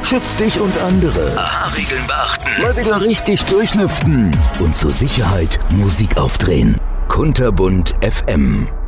Schütz dich und andere. Aha-Regeln beachten. Mal wieder richtig durchlüften. Und zur Sicherheit Musik aufdrehen. Kunterbunt FM.